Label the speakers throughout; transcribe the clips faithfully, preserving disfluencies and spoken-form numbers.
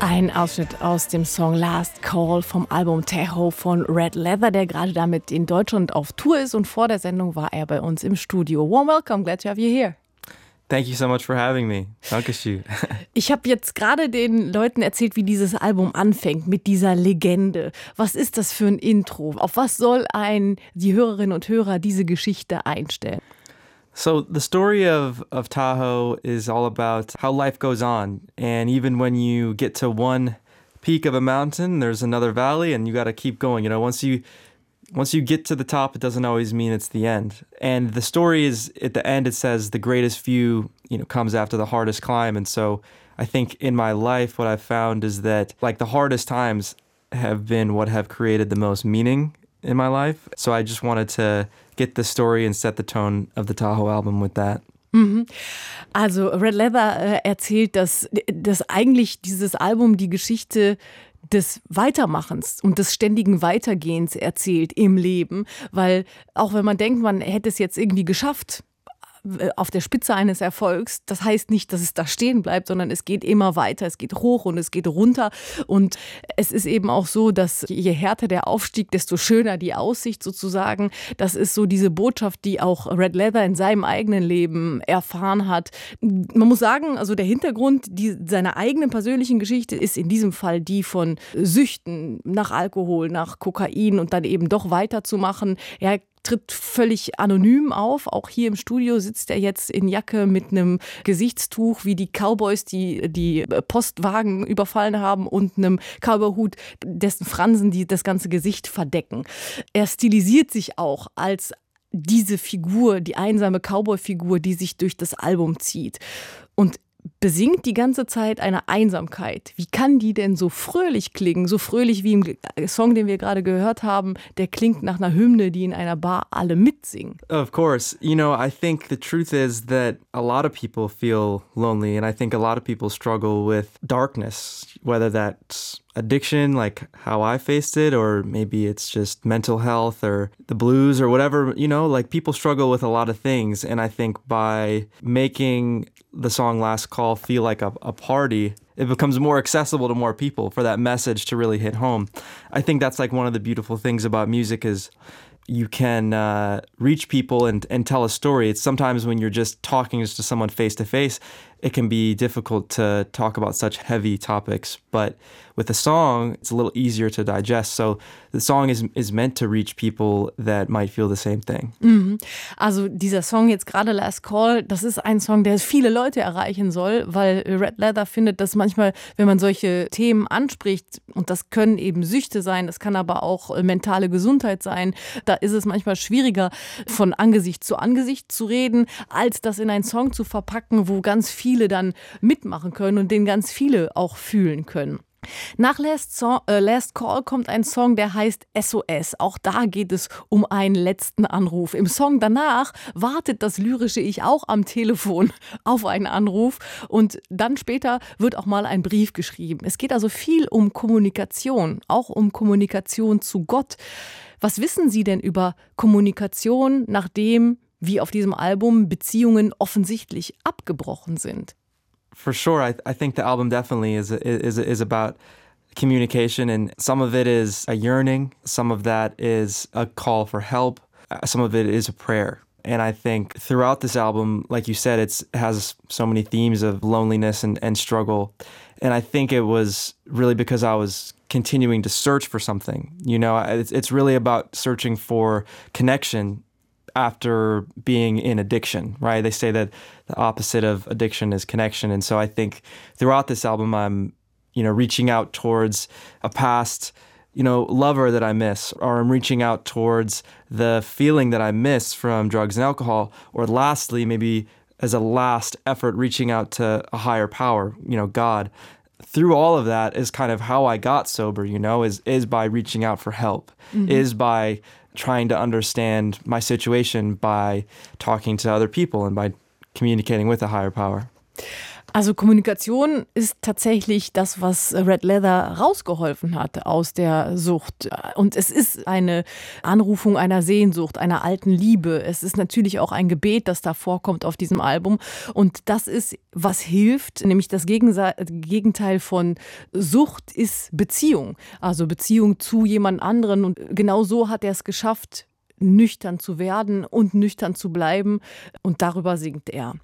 Speaker 1: Ein Ausschnitt aus dem Song Last Call vom Album Tahoe von Red Leather, der gerade damit in Deutschland auf Tour ist, und vor der Sendung war er bei uns im Studio. Warm welcome, glad to have you here.
Speaker 2: Thank you so much for having me. Dankeschön.
Speaker 1: Ich habe jetzt gerade den Leuten erzählt, wie dieses Album anfängt mit dieser Legende. Was ist das für ein Intro? Auf was soll ein die Hörerinnen und Hörer diese Geschichte einstellen?
Speaker 2: So the story of, of Tahoe is all about how life goes on. And even when you get to one peak of a mountain, there's another valley and you got to keep going. You know, once you once you get to the top, it doesn't always mean it's the end. And the story is, at the end, it says the greatest view, you know, comes after the hardest climb. And so I think in my life, what I've found is that like the hardest times have been what have created the most meaning in my life. So I just wanted to get the story and set the tone of the Tahoe album with that.
Speaker 1: Mhm. Also Red Leather äh, erzählt, dass, dass eigentlich dieses Album die Geschichte des Weitermachens und des ständigen Weitergehens erzählt im Leben, weil auch wenn man denkt, man hätte es jetzt irgendwie geschafft, auf der Spitze eines Erfolgs, das heißt nicht, dass es da stehen bleibt, sondern es geht immer weiter, es geht hoch und es geht runter, und es ist eben auch so, dass je härter der Aufstieg, desto schöner die Aussicht sozusagen. Das ist so diese Botschaft, die auch Red Leather in seinem eigenen Leben erfahren hat. Man muss sagen, also der Hintergrund die, seiner eigenen persönlichen Geschichte ist in diesem Fall die von Süchten nach Alkohol, nach Kokain und dann eben doch weiterzumachen. Er tritt völlig anonym auf. Auch hier im Studio sitzt er jetzt in Jacke mit einem Gesichtstuch, wie die Cowboys, die die Postwagen überfallen haben, und einem Cowboyhut, dessen Fransen die das ganze Gesicht verdecken. Er stilisiert sich auch als diese Figur, die einsame Cowboy-Figur, die sich durch das Album zieht. Und besingt die ganze Zeit eine Einsamkeit. Wie kann die denn so fröhlich klingen? So fröhlich wie im Song, den wir gerade gehört haben, der klingt nach einer Hymne, die in einer Bar alle mitsingen.
Speaker 2: Of course. You know, I think the truth is that a lot of people feel lonely, and I think a lot of people struggle with darkness, whether that's addiction, like how I faced it, or maybe it's just mental health or the blues or whatever, you know, like people struggle with a lot of things. And I think by making the song Last Call feel like a, a party, it becomes more accessible to more people for that message to really hit home. I think that's like one of the beautiful things about music is you can uh, reach people and, and tell a story. It's sometimes when you're just talking just to someone face to face, it can be difficult to talk about such heavy topics. But with a song, it's a little easier to digest. So the song is, is meant to reach people that might feel the same thing.
Speaker 1: Mhm. Also dieser Song jetzt gerade Last Call, das ist ein Song, der viele Leute erreichen soll, weil Red Leather findet, dass manchmal, wenn man solche Themen anspricht, und das können eben Süchte sein, das kann aber auch mentale Gesundheit sein, da ist es manchmal schwieriger, von Angesicht zu Angesicht zu reden, als das in einen Song zu verpacken, wo ganz viele dann mitmachen können und den ganz viele auch fühlen können. Nach Last, Song, äh, Last Call kommt ein Song, der heißt S O S. Auch da geht es um einen letzten Anruf. Im Song danach wartet das lyrische Ich auch am Telefon auf einen Anruf, und dann später wird auch mal ein Brief geschrieben. Es geht also viel um Kommunikation, auch um Kommunikation zu Gott. Was wissen Sie denn über Kommunikation, nachdem, wie auf diesem Album, Beziehungen offensichtlich abgebrochen sind?
Speaker 2: For sure, I, I think the album definitely is is is about communication, and some of it is a yearning, some of that is a call for help, some of it is a prayer. And I think throughout this album, like you said, it's, it has so many themes of loneliness and, and struggle. And I think it was really because I was continuing to search for something. You know, it's, it's really about searching for connection after being in addiction, right? They say that the opposite of addiction is connection. And so I think throughout this album, I'm, you know, reaching out towards a past, you know, lover that I miss, or I'm reaching out towards the feeling that I miss from drugs and alcohol, or lastly, maybe as a last effort, reaching out to a higher power, you know, God. Through all of that is kind of how I got sober, you know, is, is by reaching out for help, mm-hmm. is by trying to understand my situation by talking to other people and by communicating with a higher power.
Speaker 1: Also Kommunikation ist tatsächlich das, was Red Leather rausgeholfen hat aus der Sucht. Und es ist eine Anrufung einer Sehnsucht, einer alten Liebe. Es ist natürlich auch ein Gebet, das da vorkommt auf diesem Album. Und das ist, was hilft, nämlich das Gegenteil von Sucht ist Beziehung. Also Beziehung zu jemand anderen. Und genau so hat er es geschafft, nüchtern zu werden und nüchtern zu bleiben. Und darüber singt er.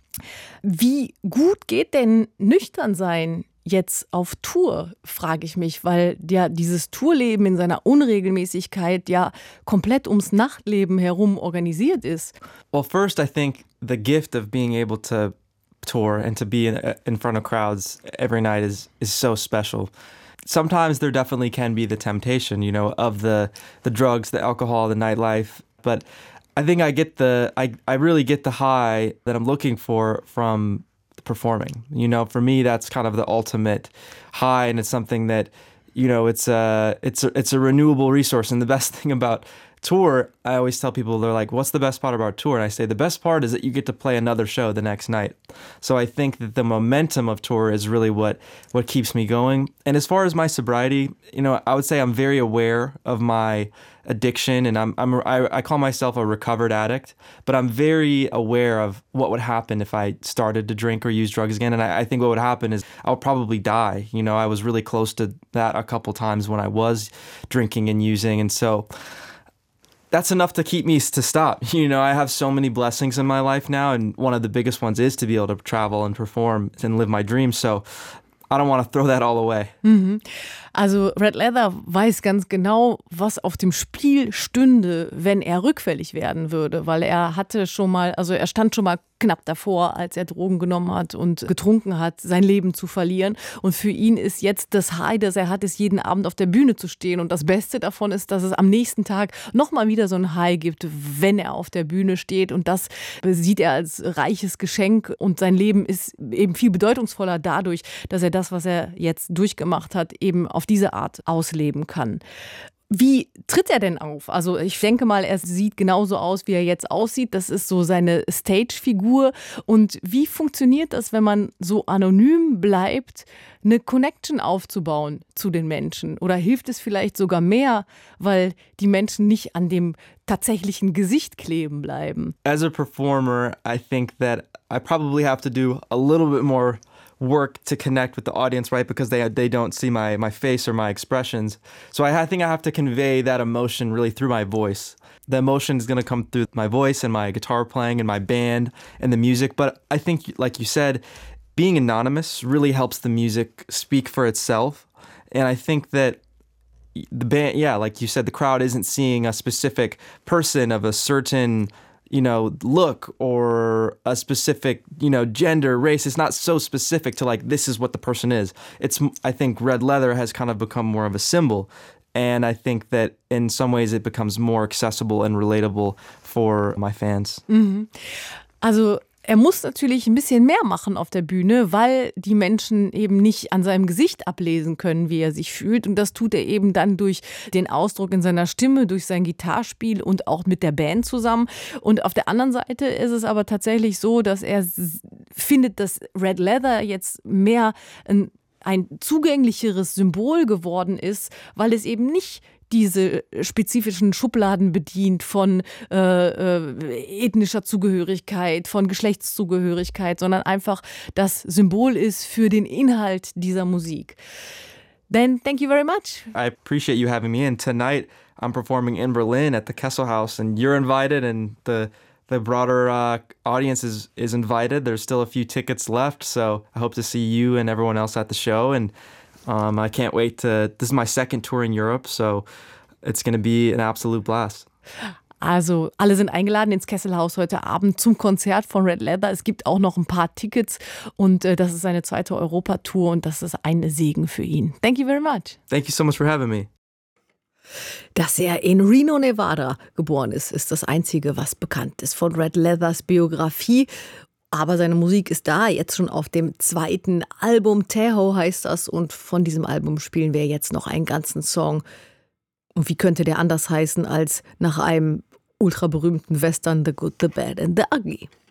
Speaker 1: Wie gut geht denn nüchtern sein jetzt auf Tour, frage ich mich, weil ja dieses Tourleben in seiner Unregelmäßigkeit ja komplett ums Nachtleben herum organisiert ist.
Speaker 2: Well, first I think the gift of being able to tour and to be in, in front of crowds every night is is so special. Sometimes there definitely can be the temptation, you know, of the the drugs, the alcohol, the nightlife, but I think I get the I, I really get the high that I'm looking for from performing. You know, for me that's kind of the ultimate high, and it's something that, you know, it's a it's a, it's a renewable resource. And the best thing about tour, I always tell people, they're like, what's the best part about tour? And I say the best part is that you get to play another show the next night. So I think that the momentum of tour is really what what keeps me going. And as far as my sobriety, you know, I would say I'm very aware of my addiction, and I'm I'm I, I call myself a recovered addict, but I'm very aware of what would happen if I started to drink or use drugs again. And I, I think what would happen is I would probably die. You know, I was really close to that a couple times when I was drinking and using, and so that's enough to keep me to stop. You know, I have so many blessings in my life now, and one of the biggest ones is to be able to travel and perform and live my dreams. So I don't want to throw that all away.
Speaker 1: Mhm. Also Red Leather weiß ganz genau, was auf dem Spiel stünde, wenn er rückfällig werden würde, weil er hatte schon mal, also er stand schon mal knapp davor, als er Drogen genommen hat und getrunken hat, sein Leben zu verlieren. Und für ihn ist jetzt das High, das er hat, ist jeden Abend auf der Bühne zu stehen. Und das Beste davon ist, dass es am nächsten Tag nochmal wieder so ein High gibt, wenn er auf der Bühne steht. Und das sieht er als reiches Geschenk. Und sein Leben ist eben viel bedeutungsvoller dadurch, dass er das, was er jetzt durchgemacht hat, eben auf diese Art ausleben kann. Wie tritt er denn auf? Also ich denke mal, er sieht genauso aus, wie er jetzt aussieht. Das ist so seine Stage-Figur. Und wie funktioniert das, wenn man so anonym bleibt, eine Connection aufzubauen zu den Menschen? Oder hilft es vielleicht sogar mehr, weil die Menschen nicht an dem tatsächlichen Gesicht kleben bleiben?
Speaker 2: As a performer, I think that I probably have to do a little bit more work to connect with the audience, right? Because they they don't see my my face or my expressions. So I, I think I have to convey that emotion really through my voice. The emotion is going to come through my voice and my guitar playing and my band and the music. But I think, like you said, being anonymous really helps the music speak for itself. And I think that the band, yeah, like you said, the crowd isn't seeing a specific person of a certain, you know, look or a specific, you know, gender, race. It's not so specific to like, this is what the person is. It's, I think Red Leather has kind of become more of a symbol. And I think that in some ways it becomes more accessible and relatable for my fans.
Speaker 1: Mhm. Also er muss natürlich ein bisschen mehr machen auf der Bühne, weil die Menschen eben nicht an seinem Gesicht ablesen können, wie er sich fühlt. Und das tut er eben dann durch den Ausdruck in seiner Stimme, durch sein Gitarspiel und auch mit der Band zusammen. Und auf der anderen Seite ist es aber tatsächlich so, dass er findet, dass Red Leather jetzt mehr ein, ein zugänglicheres Symbol geworden ist, weil es eben nicht diese spezifischen Schubladen bedient von äh, äh, ethnischer Zugehörigkeit, von Geschlechtszugehörigkeit, sondern einfach das Symbol ist für den Inhalt dieser Musik. Then thank you very much.
Speaker 2: I appreciate you having me in. Tonight I'm performing in Berlin at the Kessel House, and you're invited, and the the broader uh, audience is, is invited. There's still a few tickets left, so I hope to see you and everyone else at the show. And Um, I can't wait to, this is my second tour in Europe, so it's going to be an absolute blast.
Speaker 1: Also alle sind eingeladen ins Kesselhaus heute Abend zum Konzert von Red Leather. Es gibt auch noch ein paar Tickets und äh, das ist seine zweite Europatour und das ist ein Segen für ihn. Thank you very much.
Speaker 2: Thank you so much for having me.
Speaker 1: Dass er in Reno, Nevada geboren ist, ist das Einzige, was bekannt ist von Red Leathers Biografie. Aber seine Musik ist da, jetzt schon auf dem zweiten Album. Tahoe heißt das. Und von diesem Album spielen wir jetzt noch einen ganzen Song. Und wie könnte der anders heißen als nach einem ultra berühmten Western The Good, The Bad and The Ugly?